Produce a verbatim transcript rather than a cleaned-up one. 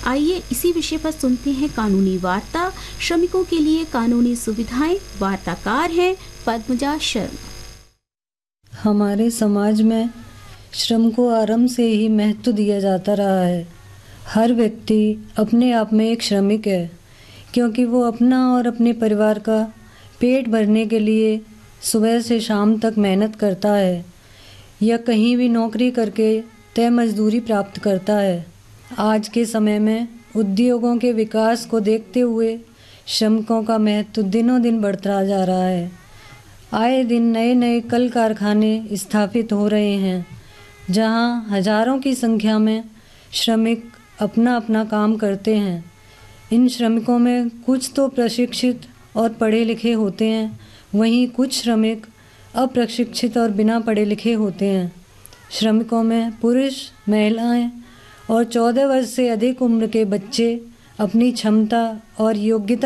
आइए इसी विषय पर सुनते हैं कानूनी वार्ता। श्रमिकों के लिए कानूनी सुविधाएं। वार्ताकार हैं पद्मजा शर्मा। हमारे समाज में श्रम को आरंभ से ही महत्व दिया जाता रहा है। हर व्यक्ति अपने आप में एक श्रमिक है, क्योंकि वो अपना और अपने परिवार का पेट भरने के लिए सुबह से शाम तक मेहनत करता है या कहीं भी नौकरी करके तय मजदूरी प्राप्त करता है। आज के समय में उद्योगों के विकास को देखते हुए श्रमिकों का महत्व दिनों दिन बढ़ता जा रहा है। आए दिन नए नए कल कारखाने स्थापित हो रहे हैं, जहां हजारों की संख्या में श्रमिक अपना अपना काम करते हैं। इन श्रमिकों में कुछ तो प्रशिक्षित और पढ़े लिखे होते हैं, वहीं कुछ श्रमिक अप्रशिक्षित और बिना पढ़े लिखे होते हैं। श्रमिकों में पुरुष, महिलाएं और चौदह वर्ष से अधिक उम्र के बच्चे अपनी क्षमता और योग्यता